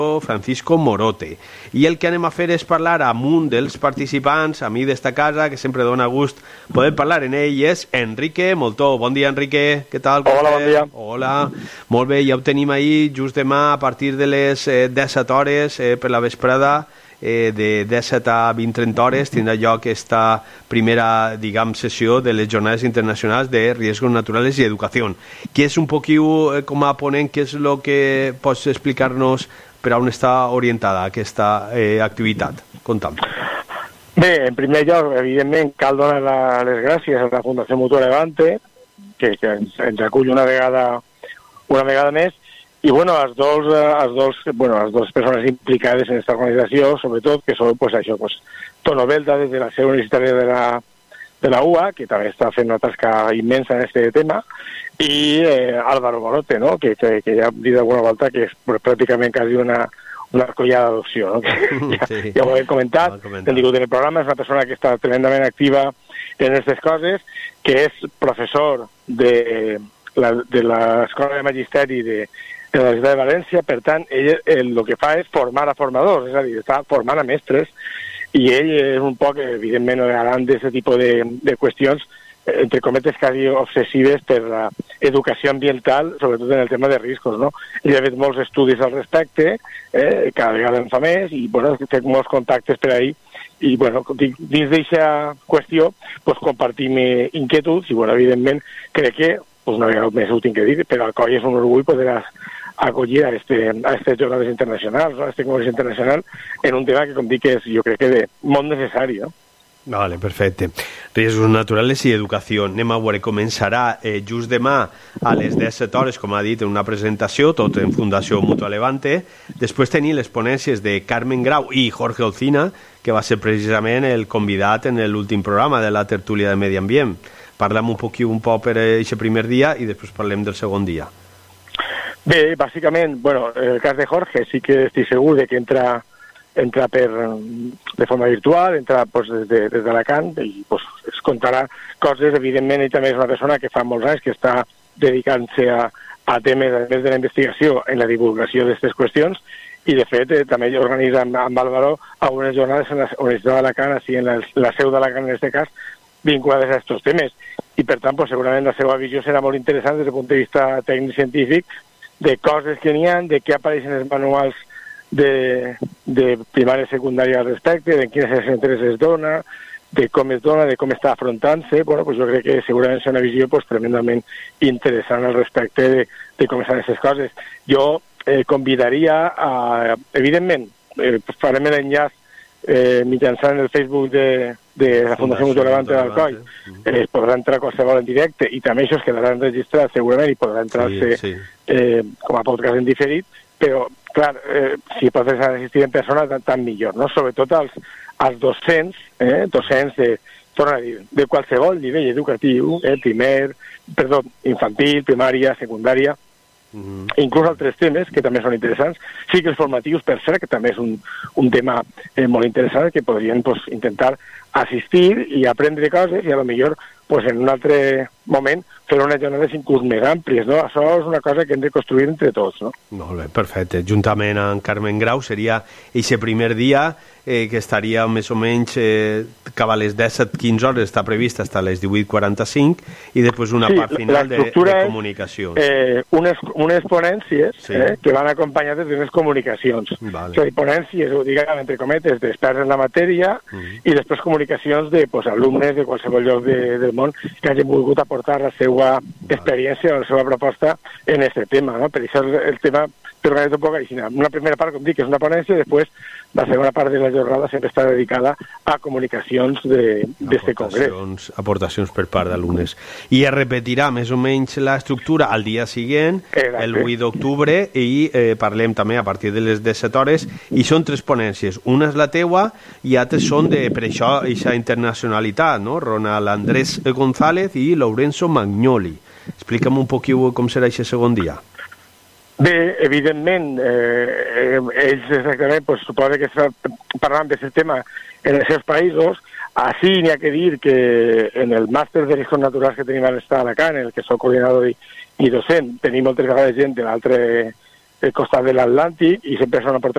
Francisco Morote. I el que anem a fer és parlar amb un dels participants, a mi d'esta casa, que sempre dona gust poder parlar en ell, és Enrique Moltó. Bon dia, Enrique. Què tal? Hola, bon dia. Hola. Molt bé, ja ho tenim ahir, just demà, a partir de les 17 hores per la vesprada, de 17 a 20-30 hores tindrà lloc aquesta primera, sessió de les Jornades Internacionals de Riesgos Naturales i Educació. Què és un poquiu, com a ponent, què és el que pots explicar-nos per on està orientada aquesta activitat? Conta'm. Bé, en primer lloc, evidentment, cal donar les gràcies a la Fundació Mutua Levante, que ens acull una vegada més, i les dues persones implicades en aquesta organització, sobretot, que són Tono Belda, des de la seu universitària de la UA, que també està fent una tasca immensa en aquest tema, i Álvaro Morote, no? que ja hem dit alguna volta que és pràcticament quasi una recollida d'adopció, no? Sí. Ja ho hem comentat, hem tingut en el programa, és una persona que està tremendament activa en aquestes coses, que és professor de l'Escola de Magisteri de la Universitat de València. Per tant, ell el que fa és formar a formadors, és a dir, està formant a mestres, i ell és un poc, evidentment, garant d'aquest tipus de qüestions, entre cometes, quasi obsessives per l'educació ambiental, sobretot en el tema de riscos, no? Ell ha fet molts estudis al respecte, cada vegada en fa més, i té molts contactes per ahí, i dins d'aquesta qüestió compartim inquietuds, i evidentment crec que una vegada més ho tinc que dir, per al coll és un orgull poder acollir a aquestes jornades internacionals, a aquest congrés internacional, en un tema que, com dic, és, jo crec que molt necessari, no? Vale, perfecte. Riesgos naturales i educació. Anem a veure, començarà just demà a les 17 hores, com ha dit, en una presentació, tot en Fundació Mutua Levante. Després tenir les ponències de Carmen Grau i Jorge Olcina, que va ser precisament el convidat en l'últim programa de la tertúlia de Medi Ambient. Parlem un poc per aquest primer dia i després parlem del segon dia. Bé, bàsicament, el cas de Jorge sí que estic segur de que entra de forma virtual, entra des d'Alacant i es contarà coses. Evidentment, ell també és una persona que fa molts anys que està dedicant-se a temes, a més de la investigació, en la divulgació d'aquestes qüestions, i de fet també organitza amb Álvaro algunes jornades en la Universitat d'Alacant, així en la seu d'Alacant en aquest cas, vinculades a aquests temes. I per tant, segurament la seva visió serà molt interessant des del punt de vista tècnic-científic, de coses que n'hi ha, de què apareixen els manuals de primària i secundària al respecte, de quines centres es dona, de com es dona, de com està afrontant-se. Jo crec que segurament serà una visió tremendament interessant al respecte de com estan aquestes coses. Jo convidaria evidentment, farem l'enllaç mitjançant el Facebook de la Fundació Mutua Levante d'Alcoi, es podrà entrar qualsevol en directe, i també això es quedarà enregistrat segurament i podrà entrar-se com a podcast en diferit, però clar, si pots assistir en persona tant millor, no? Sobretot als docents torno a dir, de qualsevol nivell educatiu, infantil, primària, secundària, inclús altres temes que també són interessants, cicles formatius, per cert, que també és un tema molt interessant, que podrien intentar assistir i aprendre coses, i a lo millor en un altre moment fer unes jornades inclús més àmplies, no? Això és una cosa que hem de construir entre tots, no? Molt bé, perfecte. Juntament amb Carmen Grau seria aquest primer dia que estaria més o menys cap a les 17-15 hores, està prevista fins a les 18:45, i després una part final de comunicacions. Unes ponències que van acompanyades d'unes comunicacions. És a dir, ponències, entre cometes, d'experts en la matèria, i després comunicacions d'alumnes de qualsevol lloc del món que hagin volgut aportar la seva experiència o la seva proposta en aquest tema, no? Per això el tema t'organitza un poc així. Una primera part, com dic, és una ponència, i després la segona part de la jornada sempre està dedicada a comunicacions d'aquest congrés. Aportacions per part d'alumnes. I es repetirà més o menys l'estructura al dia següent, el 8 d'octubre, i parlem també a partir de les 17 hores, i són 3 ponències. Una és la teua i altres són per això, aquesta internacionalitat, no? Ronald Andrés González i Lorenzo Magnoli. Explica'm un poquillo com serà aquest segon dia. Bé, evidentment, ells exactament suposa que parlant d'aquest tema en els seus països. Així n'hi ha que dir que en el màster de riscos naturals que tenim a l'Estat d'Alacant, en el que soc coordinador i docent, tenim moltes vegades gent de costat de l'Atlàntic, i sempre són una